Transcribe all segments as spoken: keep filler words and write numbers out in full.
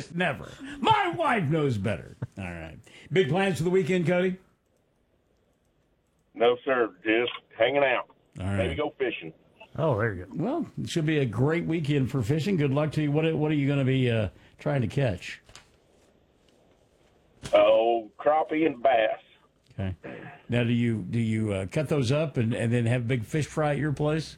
just never. My wife knows better. All right. Big plans for the weekend, Cody? No, sir. Just hanging out. All right. Maybe go fishing. Oh, there you go. Well, it should be a great weekend for fishing. Good luck to you. What, what are you going to be uh, trying to catch? Oh, crappie and bass. Okay. Now, do you do you uh, cut those up and, and then have big fish fry at your place?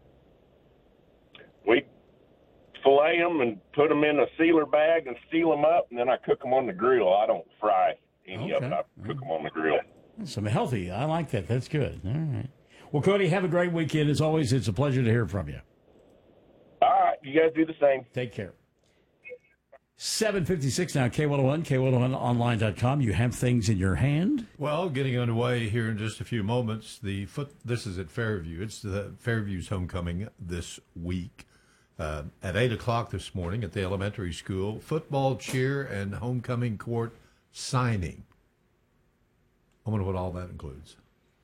We fillet them and put them in a sealer bag and seal them up, and then I cook them on the grill. I don't fry any of Okay. it. I cook them on the grill. Some healthy. I like that. That's good. All right. Well, Cody, have a great weekend. As always, it's a pleasure to hear from you. All right. You guys do the same. Take care. seven fifty-six now, K one oh one, K one oh one online dot com. You have things in your hand. Well, getting underway here in just a few moments. The foot. This is at Fairview. It's the Fairview's homecoming this week. Uh, at eight o'clock this morning at the elementary school, football, cheer, and homecoming court signing. I wonder what all that includes.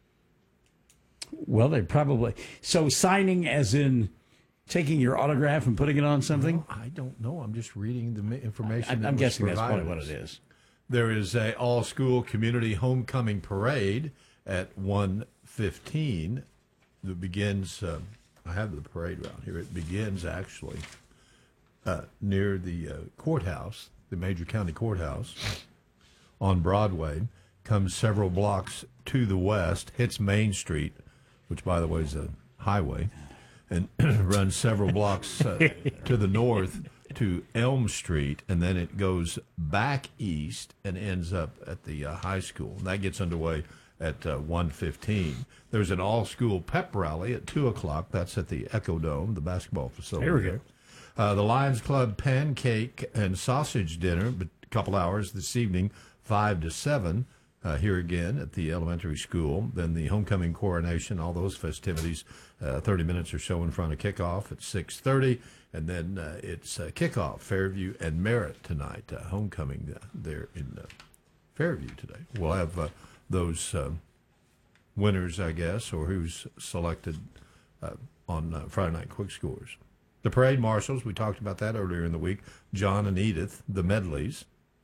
Well, they probably... So signing as in taking your autograph and putting it on something? Well, I don't know. I'm just reading the mi- information. I, that I'm was guessing that's provided probably what us. it is. There is a all-school community homecoming parade at one fifteen that begins... Uh, I have the parade route here. It begins, actually, uh, near the uh, courthouse, the major county courthouse on Broadway, comes several blocks to the west, hits Main Street, which, by the way, is a highway, and runs several blocks uh, to the north to Elm Street, and then it goes back east and ends up at the uh, high school. And that gets underway at uh, one fifteen. There's an all-school pep rally at two o'clock. That's at the Echo Dome, the basketball facility. There we go. Uh, the Lions Club pancake and sausage dinner, but a couple hours this evening, five to seven, uh, here again at the elementary school. Then the homecoming coronation, all those festivities, uh, thirty minutes or so in front of kickoff at six thirty. And then uh, it's uh, kickoff, Fairview and Merritt tonight, uh, homecoming uh, there in uh, Fairview today. We'll have uh, those uh, winners, I guess, or who's selected uh, on uh, Friday Night Quick Scores. The parade marshals, we talked about that earlier in the week, John and Edith, the medleys.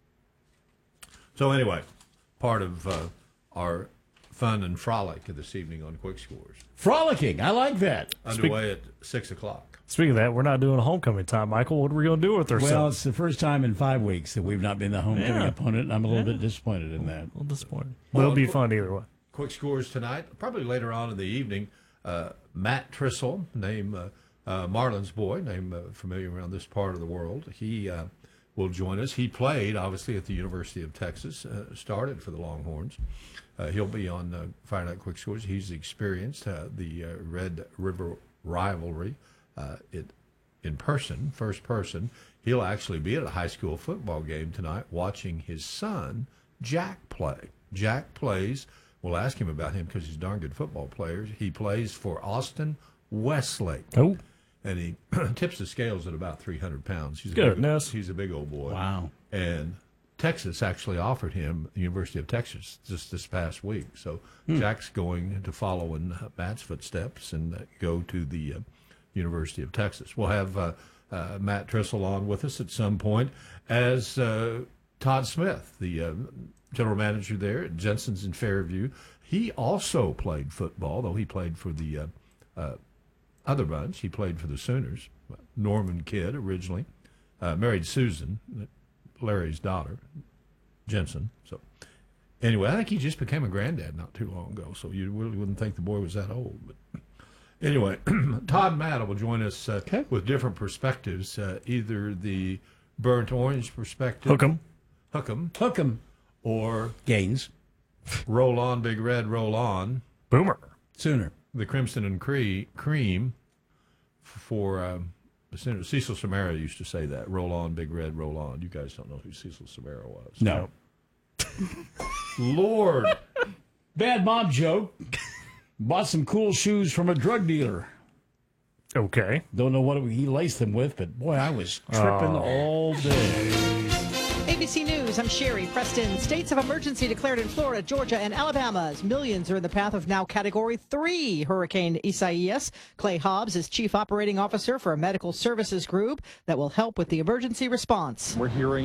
So anyway, part of uh, our fun and frolic this evening on Quick Scores. Frolicking. I like that. Underway at six o'clock. Speaking of that, we're not doing a homecoming time, Michael. What are we going to do with ourselves? Well, it's the first time in five weeks that we've not been the homecoming Yeah. opponent, and I'm a little Yeah. bit disappointed in that. A little disappointed. Well, Well, it'll be qu- fun either way. Quick Scores tonight, probably later on in the evening. Uh, Matt Trissel, name uh, uh, Marlins boy, name uh, familiar around this part of the world. He uh, will join us. He played, obviously, at the University of Texas, uh, started for the Longhorns. Uh, he'll be on uh, Friday Night Quick Scores. He's experienced uh, the uh, Red River rivalry uh, it, in person, first person. He'll actually be at a high school football game tonight watching his son, Jack, play. Jack plays. We'll ask him about him because he's a darn good football player. He plays for Austin Westlake. Oh, And he tips the scales at about three hundred pounds. He's a Goodness. Big, he's a big old boy. Wow. And Texas actually offered him the University of Texas just this past week. So Jack's going to follow in uh, Matt's footsteps and uh, go to the uh, University of Texas. We'll have uh, uh, Matt Trissel on with us at some point, as uh, Todd Smith, the uh, general manager there at Jensen's in Fairview. He also played football, though he played for the uh, uh, other bunch. He played for the Sooners. Norman Kidd originally. Uh, married Susan, Larry's daughter, Jensen. So anyway, I think he just became a granddad not too long ago, so you really wouldn't think the boy was that old. But anyway, Todd and Matt will join us uh, Okay. with different perspectives, uh, either the burnt orange perspective, hook 'em. hook 'em, Hook 'em. or Gaines. roll on, big red, roll on, Boomer. Sooner. the crimson and cre- cream for um, Cecil Samara used to say that, roll on, big red, roll on. You guys don't know who Cecil Samara was. No. Lord. Bad mom joke. Bought some cool shoes from a drug dealer. Okay. Don't know what he laced them with, but boy, I was tripping Oh. all day. A B C News, I'm Sherry Preston. States of emergency declared in Florida, Georgia, and Alabama as millions are in the path of now Category three Hurricane Isaias. Clay Hobbs is Chief Operating Officer for a medical services group that will help with the emergency response. We're hearing